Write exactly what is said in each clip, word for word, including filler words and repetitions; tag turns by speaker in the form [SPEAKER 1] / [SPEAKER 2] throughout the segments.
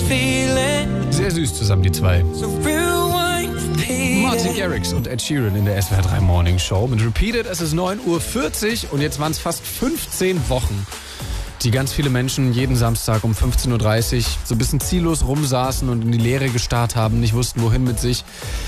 [SPEAKER 1] Sehr süß zusammen, die zwei. Martin Garrix und Ed Sheeran in der S W R drei Morning Show mit Repeated. Es ist neun Uhr vierzig und jetzt waren es fast fünfzehn Wochen, die ganz viele Menschen jeden Samstag um fünfzehn Uhr dreißig so ein bisschen ziellos rumsaßen und in die Leere gestarrt haben, nicht wussten, wohin mit sich.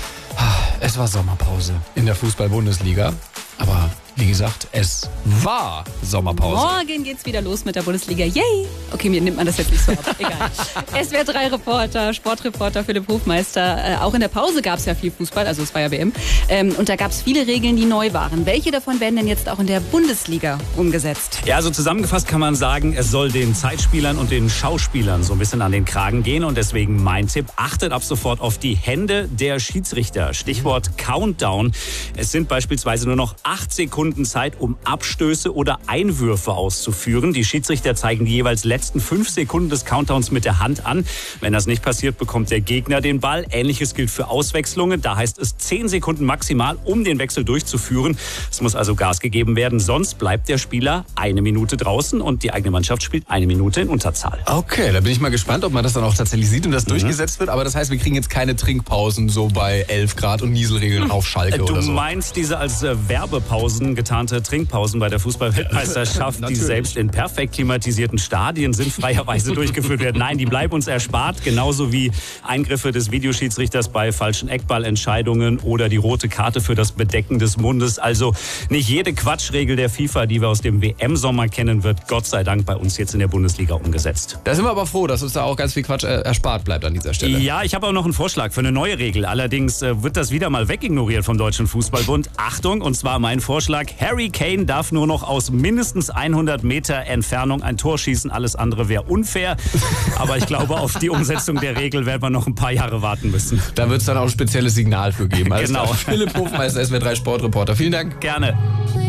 [SPEAKER 1] Es war Sommerpause in der Fußball-Bundesliga, aber wie gesagt, es war Sommerpause.
[SPEAKER 2] Morgen geht's wieder los mit der Bundesliga. Yay! Okay, mir nimmt man das jetzt nicht so ab. Egal. S W R drei Reporter, Sportreporter Philipp Hofmeister. Äh, auch in der Pause gab's ja viel Fußball, also es war ja W M. Ähm, und da gab's viele Regeln, die neu waren. Welche davon werden denn jetzt auch in der Bundesliga umgesetzt?
[SPEAKER 3] Ja, also zusammengefasst kann man sagen, es soll den Zeitspielern und den Schauspielern so ein bisschen an den Kragen gehen. Und deswegen mein Tipp, achtet ab sofort auf die Hände der Schiedsrichter. Stichwort Countdown. Es sind beispielsweise nur noch acht Sekunden Zeit, um Abstöße oder Einwürfe auszuführen. Die Schiedsrichter zeigen die jeweils letzten fünf Sekunden des Countdowns mit der Hand an. Wenn das nicht passiert, bekommt der Gegner den Ball. Ähnliches gilt für Auswechslungen. Da heißt es zehn Sekunden maximal, um den Wechsel durchzuführen. Es muss also Gas gegeben werden, sonst bleibt der Spieler eine Minute draußen und die eigene Mannschaft spielt eine Minute in Unterzahl.
[SPEAKER 1] Okay, da bin ich mal gespannt, ob man das dann auch tatsächlich sieht und das mhm. durchgesetzt wird. Aber das heißt, wir kriegen jetzt keine Trinkpausen so bei elf Grad und Nieselregeln auf Schalke
[SPEAKER 3] du
[SPEAKER 1] oder so.
[SPEAKER 3] Du meinst diese als äh, Werbepausen getarnte Trinkpausen bei der Fußball-Weltmeisterschaft, die selbst in perfekt klimatisierten Stadien sinnfreierweise durchgeführt werden. Nein, die bleiben uns erspart, genauso wie Eingriffe des Videoschiedsrichters bei falschen Eckballentscheidungen oder die rote Karte für das Bedecken des Mundes. Also nicht jede Quatschregel der FIFA, die wir aus dem W M-Sommer kennen, wird Gott sei Dank bei uns jetzt in der Bundesliga umgesetzt.
[SPEAKER 1] Da sind wir aber froh, dass uns da auch ganz viel Quatsch erspart bleibt an dieser Stelle.
[SPEAKER 3] Ja, ich habe auch noch einen Vorschlag für eine neue Regel. Allerdings wird das wieder mal wegignoriert vom Deutschen Fußballbund. Achtung, und zwar mein Vorschlag: Harry Kane darf nur noch aus mindestens hundert Meter Entfernung ein Tor schießen. Alles andere wäre unfair. Aber ich glaube, auf die Umsetzung der Regel werden wir noch ein paar Jahre warten müssen.
[SPEAKER 1] Da wird es dann auch ein spezielles Signal für geben.
[SPEAKER 3] Genau.
[SPEAKER 1] Philipp Hofmeister, S W R drei Sportreporter. Vielen Dank.
[SPEAKER 3] Gerne.